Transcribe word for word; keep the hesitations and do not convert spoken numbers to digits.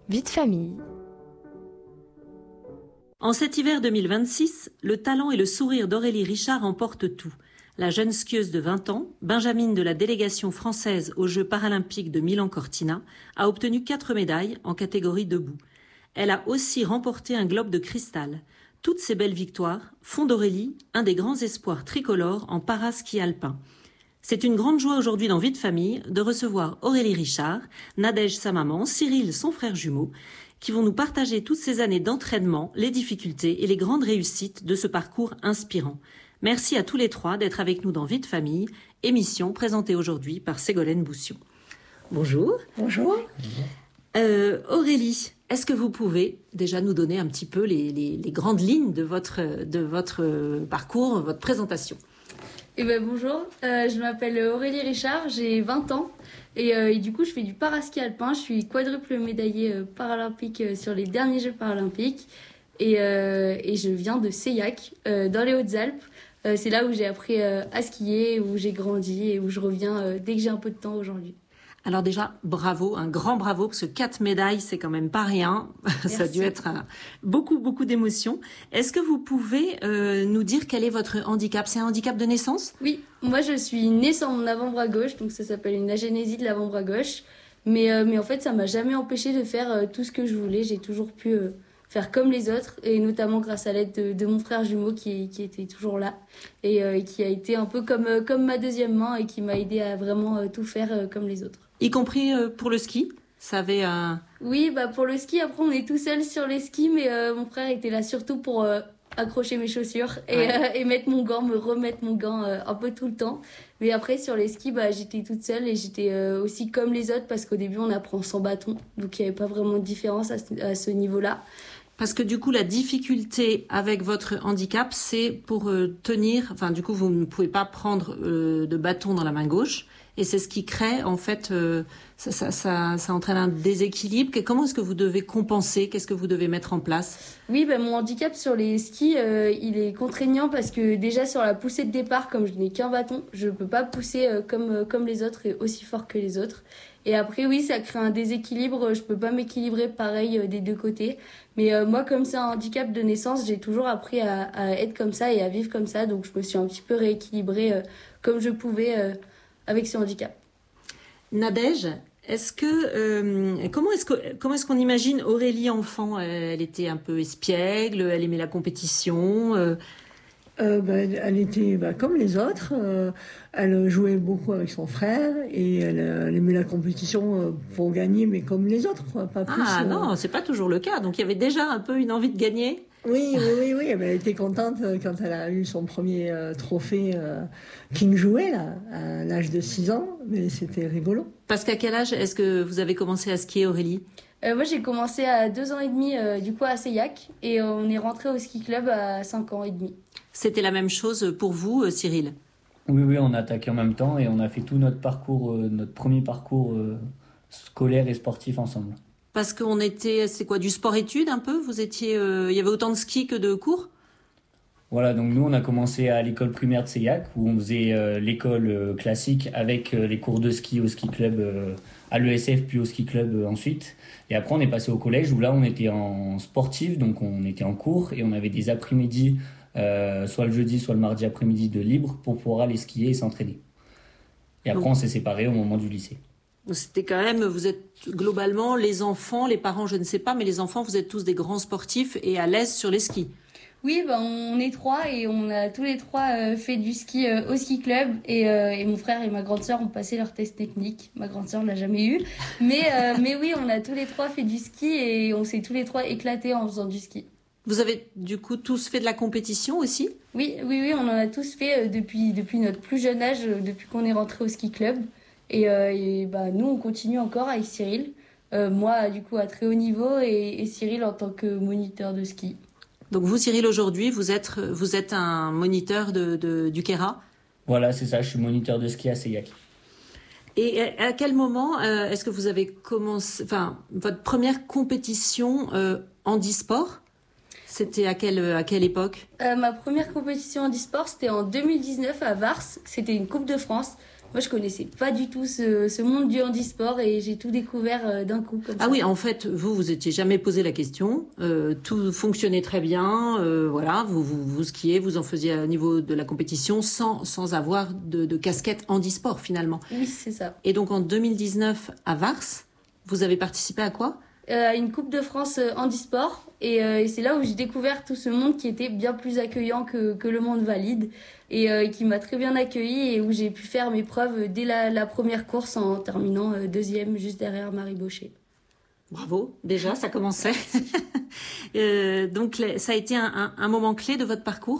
Vie de famille. En cet hiver deux mille vingt-six, le talent et le sourire d'Aurélie Richard emportent tout. La jeune skieuse de vingt ans, benjamine de la délégation française aux Jeux paralympiques de Milan-Cortina, a obtenu quatre médailles en catégorie debout. Elle a aussi remporté un globe de cristal. Toutes ces belles victoires font d'Aurélie un des grands espoirs tricolores en paraski alpin. C'est une grande joie aujourd'hui dans Vie de famille de recevoir Aurélie Richard, Nadège sa maman, Cyril son frère jumeau, qui vont nous partager toutes ces années d'entraînement, les difficultés et les grandes réussites de ce parcours inspirant. Merci à tous les trois d'être avec nous dans Vie de famille, émission présentée aujourd'hui par Ségolène Boussion. Bonjour. Bonjour. Euh, Aurélie, est-ce que vous pouvez déjà nous donner un petit peu les, les, les grandes lignes de votre, de votre parcours, votre présentation ? Eh ben, bonjour, euh, je m'appelle Aurélie Richard, j'ai vingt ans et, euh, et du coup je fais du paraski alpin. Je suis quadruple médaillée euh, paralympique euh, sur les derniers Jeux paralympiques et, euh, et je viens de Seillac, euh, dans les Hautes-Alpes. Euh, c'est là où j'ai appris euh, à skier, où j'ai grandi et où je reviens euh, dès que j'ai un peu de temps aujourd'hui. Alors déjà, bravo, un grand bravo, parce que quatre médailles, c'est quand même pas rien. Merci. Ça a dû être un, beaucoup, beaucoup d'émotions. Est-ce que vous pouvez euh, nous dire quel est votre handicap ? C'est un handicap de naissance ? Oui, moi je suis née sans mon avant-bras gauche, donc ça s'appelle une agénésie de l'avant-bras gauche. Mais, euh, mais en fait, ça m'a jamais empêché de faire euh, tout ce que je voulais. J'ai toujours pu euh, faire comme les autres, et notamment grâce à l'aide de, de mon frère jumeau qui, qui était toujours là et euh, qui a été un peu comme, euh, comme ma deuxième main et qui m'a aidé à vraiment euh, tout faire euh, comme les autres. Y compris euh, pour le ski ? Ça avait un... Oui, bah pour le ski, après on est tout seul sur les skis, mais euh, mon frère était là surtout pour euh, accrocher mes chaussures et, Ouais. euh, et mettre mon gant, me remettre mon gant euh, un peu tout le temps. Mais après sur les skis, bah, j'étais toute seule et j'étais euh, aussi comme les autres parce qu'au début on apprend sans bâton, donc il n'y avait pas vraiment de différence à ce, à ce niveau-là. Parce que du coup, la difficulté avec votre handicap, c'est pour euh, tenir... Enfin, du coup, vous ne pouvez pas prendre euh, de bâton dans la main gauche. Et c'est ce qui crée, en fait, euh, ça, ça, ça, ça entraîne un déséquilibre. Que- Comment est-ce que vous devez compenser ? Qu'est-ce que vous devez mettre en place ? Oui, bah, mon handicap sur les skis, euh, il est contraignant parce que déjà sur la poussée de départ, comme je n'ai qu'un bâton, je ne peux pas pousser euh, comme, euh, comme les autres et aussi fort que les autres. Et après, oui, ça crée un déséquilibre. Je peux pas m'équilibrer pareil euh, des deux côtés. Mais euh, moi, comme c'est un handicap de naissance, j'ai toujours appris à, à être comme ça et à vivre comme ça. Donc, je me suis un petit peu rééquilibrée euh, comme je pouvais euh, avec ce handicap. Nadège, est-ce que euh, comment est-ce que comment est-ce qu'on imagine Aurélie enfant ? Elle était un peu espiègle, elle aimait la compétition. Euh, Euh, bah, elle elle était bah, comme les autres. Euh, elle jouait beaucoup avec son frère et elle, euh, elle aimait la compétition euh, pour gagner, mais comme les autres, quoi, pas plus. ah euh. non, c'est pas toujours le cas. Donc il y avait déjà un peu une envie de gagner. Oui, oui, oui, oui. Elle était contente euh, quand elle a eu son premier euh, trophée euh, King Jouet, là, à l'âge de six ans. Mais c'était rigolo. Parce qu'à quel âge est-ce que vous avez commencé à skier, Aurélie ? Euh, moi, j'ai commencé à deux ans et demi euh, du coup à Seillac et euh, on est rentré au ski club à cinq ans et demi. C'était la même chose pour vous, euh, Cyril ? Oui, oui, on a attaqué en même temps et on a fait tout notre parcours, euh, notre premier parcours euh, scolaire et sportif ensemble. Parce qu'on était, c'est quoi, du sport-études un peu ? Vous étiez, euh, il y avait autant de ski que de cours ? Voilà, donc nous on a commencé à l'école primaire de Seillac où on faisait euh, l'école euh, classique avec euh, les cours de ski au ski club euh, à l'E S F puis au ski club euh, ensuite. Et après on est passé au collège où là on était en sportif, donc on était en cours et on avait des après-midi, euh, soit le jeudi soit le mardi après-midi de libre pour pouvoir aller skier et s'entraîner. Et après Donc- on s'est séparés au moment du lycée. C'était quand même, vous êtes globalement les enfants, les parents, je ne sais pas, mais les enfants, vous êtes tous des grands sportifs et à l'aise sur les skis. Oui, bah, on est trois et on a tous les trois euh, fait du ski euh, au ski club et, euh, et mon frère et ma grande sœur ont passé leur test technique. Ma grande sœur l'a jamais eu, mais euh, mais oui, on a tous les trois fait du ski et on s'est tous les trois éclatés en faisant du ski. Vous avez du coup tous fait de la compétition aussi ? Oui, oui, oui, on en a tous fait euh, depuis depuis notre plus jeune âge, euh, depuis qu'on est rentré au ski club et, euh, et bah nous on continue encore avec Cyril. Euh, moi du coup à très haut niveau et, et Cyril en tant que moniteur de ski. Donc vous, Cyril, aujourd'hui, vous êtes, vous êtes un moniteur de, de, du Kéra. Voilà, c'est ça, je suis moniteur de ski à Seillac. Et à à quel moment euh, est-ce que vous avez commencé, enfin, votre première compétition euh, handisport ? C'était à quelle, à quelle époque ? Euh, ma première compétition en e-sport, c'était en deux mille dix-neuf à Vars. C'était une Coupe de France. Moi, je connaissais pas du tout ce, ce monde du handisport et j'ai tout découvert euh, d'un coup comme ah ça. Ah oui, en fait, vous vous étiez jamais posé la question. Euh, tout fonctionnait très bien. Euh, voilà, vous, vous vous skiez, vous en faisiez au niveau de la compétition sans sans avoir de, de casquette handisport finalement. Oui, c'est ça. Et donc en deux mille dix-neuf à Vars, vous avez participé à quoi? Euh, une Coupe de France euh, handisport et, euh, et c'est là où j'ai découvert tout ce monde qui était bien plus accueillant que, que le monde valide et euh, qui m'a très bien accueilli et où j'ai pu faire mes preuves dès la, la première course en terminant euh, deuxième juste derrière Marie Baucher. Bravo, déjà ça commençait. euh, donc ça a été un, un, un moment clé de votre parcours.